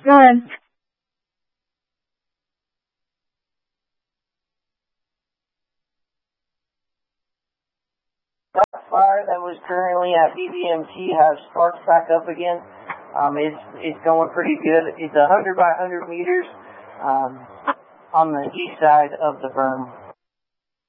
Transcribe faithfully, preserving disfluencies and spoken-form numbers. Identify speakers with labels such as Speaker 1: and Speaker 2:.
Speaker 1: Good.
Speaker 2: That fire that was currently at B B M T has sparked back up again. Um, it's it's going pretty good. It's one hundred by one hundred meters um, on the east side of the berm.